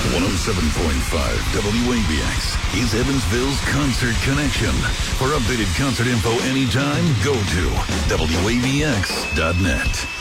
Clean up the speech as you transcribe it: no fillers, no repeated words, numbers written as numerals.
107.5 WABX is Evansville's Concert Connection. For updated concert info anytime, go to WABX.net.